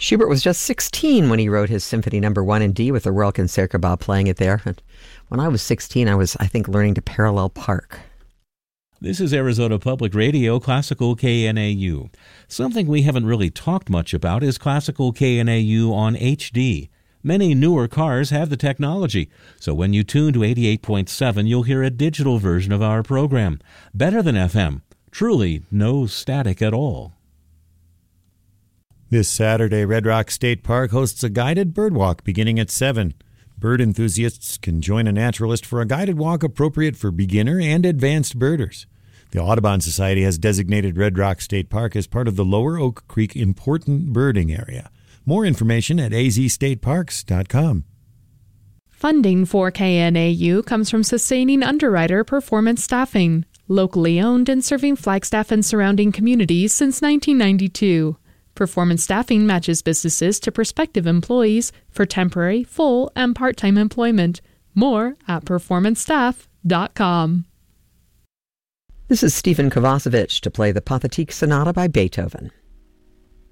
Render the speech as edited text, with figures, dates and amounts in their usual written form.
Schubert was just 16 when he wrote his Symphony No. 1 in D with the Royal Concertgebouw playing it there. And when I was 16, I was learning to parallel park. This is Arizona Public Radio, Classical KNAU. Something we haven't really talked much about is Classical KNAU on HD. Many newer cars have the technology, so when you tune to 88.7, you'll hear a digital version of our program. Better than FM. Truly no static at all. This Saturday, Red Rock State Park hosts a guided bird walk beginning at 7. Bird enthusiasts can join a naturalist for a guided walk appropriate for beginner and advanced birders. The Audubon Society has designated Red Rock State Park as part of the Lower Oak Creek Important Birding Area. More information at azstateparks.com. Funding for KNAU comes from Sustaining Underwriter Performance Staffing, locally owned and serving Flagstaff and surrounding communities since 1992. Performance Staffing matches businesses to prospective employees for temporary, full, and part-time employment. More at performancestaff.com. This is Stephen Kovacevic to play the Pathetique Sonata by Beethoven.